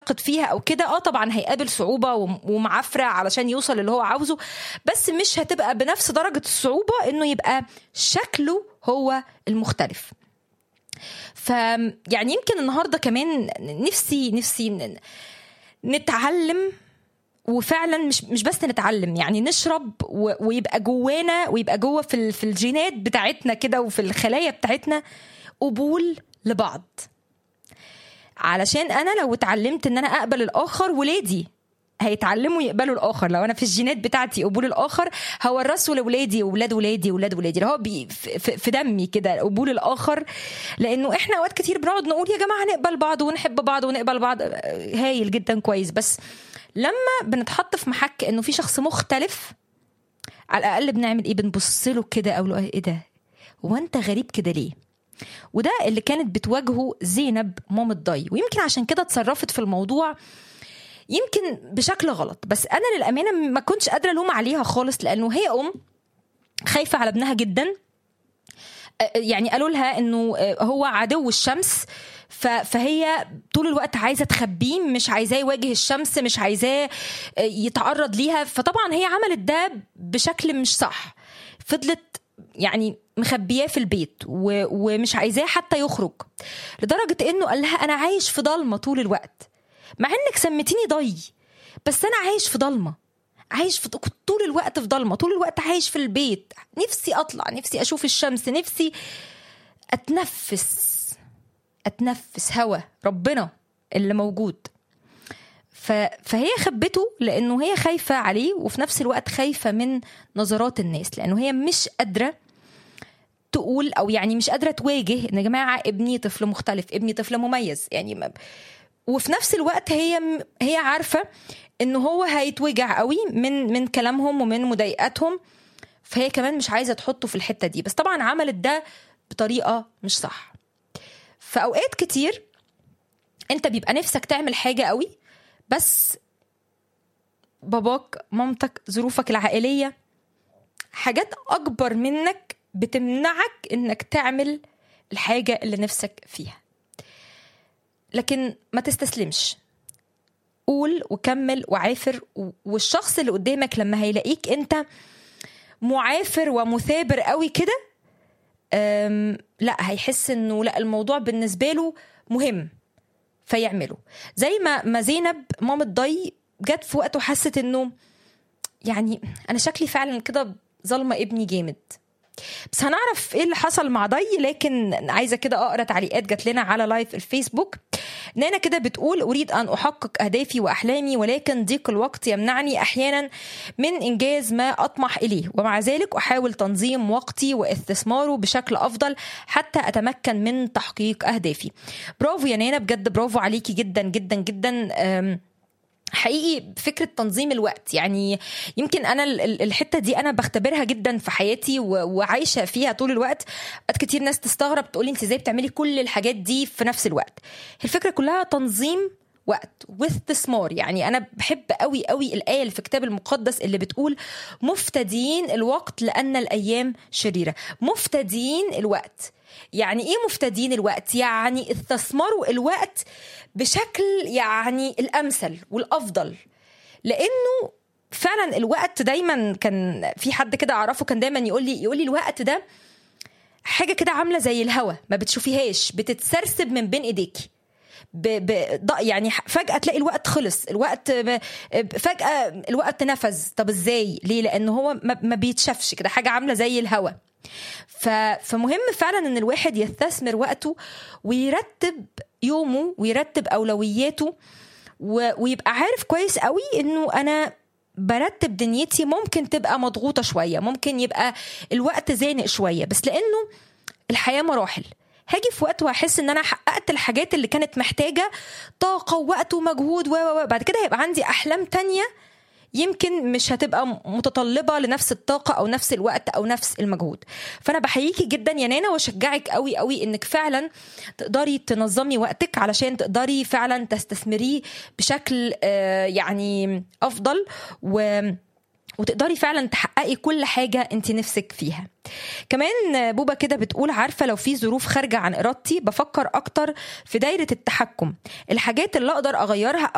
متعقد فيها او كده، طبعا هيقابل صعوبة ومعفرة علشان يوصل اللي هو عاوزه، بس مش هتبقى بنفس درجة الصعوبة انه يبقى شكله هو المختلف. فيعني يمكن النهاردة كمان نفسي نتعلم، وفعلا مش بس نتعلم، يعني نشرب ويبقى جوانا ويبقى جوه في الجينات بتاعتنا كده وفي الخلايا بتاعتنا قبول لبعض. علشان انا لو اتعلمت ان انا اقبل الاخر، ولادي هيتعلموا يقبلوا الاخر. لو انا في الجينات بتاعتي قبول الاخر، هورثه لاولادي واولاد ولادي واولاد ولادي، اللي هو في دمي كده قبول الاخر. لانه احنا اوقات كتير بنقعد نقول يا جماعه نقبل بعض ونحب بعض ونقبل بعض، هايل جدا كويس، بس لما بنتحط في محك انه في شخص مختلف، على الاقل بنعمل ايه؟ بنبص له كده او له ايه ده، هو انت غريب كده ليه؟ وده اللي كانت بتواجهه زينب مام الضي، ويمكن عشان كده اتصرفت في الموضوع يمكن بشكل غلط. بس انا للامانه ما كنتش قادره الوم عليها خالص، لانه هي خايفه على ابنها جدا. يعني قالوا لها انه هو عدو الشمس، فهي طول الوقت عايزه تخبيه، مش عايزاه يواجه الشمس، مش عايزاه يتعرض ليها. فطبعا هي عملت ده بشكل مش صح، فضلت يعني مخبياه في البيت ومش عايزاه حتى يخرج، لدرجه انه قال لها انا عايش في ضلمه طول الوقت، مع انك سميتيني ضي، بس انا عايش في ضلمه، عايش في طول الوقت في ضلمه، طول الوقت عايش في البيت، نفسي اطلع، نفسي اشوف الشمس، نفسي اتنفس هوا ربنا اللي موجود. فهي خبته لانه هي خايفه عليه، وفي نفس الوقت خايفه من نظرات الناس، لانه هي مش قادره تقول، او يعني مش قادره تواجه ان يا جماعه ابني طفل مختلف، ابني طفل مميز يعني. وفي نفس الوقت هي عارفه انه هو هيتوجع قوي من كلامهم ومن مضايقاتهم، فهي كمان مش عايزه تحطه في الحته دي، بس طبعا عملت ده بطريقه مش صح. فاوقات كتير انت بيبقى نفسك تعمل حاجه قوي، بس باباك مامتك ظروفك العائليه حاجات اكبر منك بتمنعك انك تعمل الحاجه اللي نفسك فيها. لكن ما تستسلمش، قول وكمل وعافر. والشخص اللي قدامك لما هيلاقيك انت معافر ومثابر قوي كده، لا هيحس انه لا الموضوع بالنسبه له مهم فيعمله. زي ما زينب مام الضي جت في وقت وحست انه يعني انا شكلي فعلا كده ظلمه ابني جامد. بس هنعرف ايه اللي حصل مع ضي، لكن عايزه كده اقرا تعليقات جات لنا على لايف الفيسبوك. نانا كده بتقول اريد ان احقق اهدافي واحلامي، ولكن ضيق الوقت يمنعني احيانا من انجاز ما اطمح اليه، ومع ذلك احاول تنظيم وقتي واستثماره بشكل افضل حتى اتمكن من تحقيق اهدافي. برافو يا نانا، بجد برافو عليكي جدا جدا جدا. حقيقي فكرة تنظيم الوقت، يعني يمكن أنا الحتة دي أنا بختبرها جدا في حياتي وعايشة فيها طول الوقت. كتير ناس تستغرب تقولي أنت إزاي بتعملي كل الحاجات دي في نفس الوقت. الفكرة كلها تنظيم وقت واستثمار. يعني أنا بحب قوي قوي الآية اللي في الكتاب المقدس اللي بتقول مفتدين الوقت لأن الأيام شريرة. مفتدين الوقت يعني ايه مفتدين الوقت؟ يعني استثمروا الوقت بشكل يعني الامثل والافضل، لانه فعلا الوقت دايما كان في حد كده اعرفه كان دايما يقول لي الوقت ده حاجه كده عامله زي الهوا، ما بتشوفيهاش، بتتسرسب من بين ايديكي يعني فجأة تلاقي الوقت خلص، الوقت فجأة الوقت نفذ. طب ازاي؟ ليه؟ لانه هو ما بيتشافش كده، حاجه عامله زي الهوا. فمهم فعلا ان الواحد يستثمر وقته ويرتب يومه ويرتب اولوياته، ويبقى عارف كويس قوي انه انا برتب دنيتي. ممكن تبقى مضغوطة شوية، ممكن يبقى الوقت زانق شوية، بس لانه الحياة مراحل، هاجي في وقت وهحس ان انا حققت الحاجات اللي كانت محتاجة طاقة ووقت ومجهود بعد كده هيبقى عندي احلام تانية يمكن مش هتبقى متطلبة لنفس الطاقة أو نفس الوقت أو نفس المجهود. فأنا بحييكي جدا يا نانا، وشجعك قوي قوي إنك فعلا تقدري تنظمي وقتك علشان تقدري فعلا تستثمريه بشكل يعني أفضل، وتقدري فعلا تحققي كل حاجة انت نفسك فيها. كمان بوبا كده بتقول عارفة لو في ظروف خارجة عن إرادتي بفكر أكتر في دايرة التحكم، الحاجات اللي أقدر أغيرها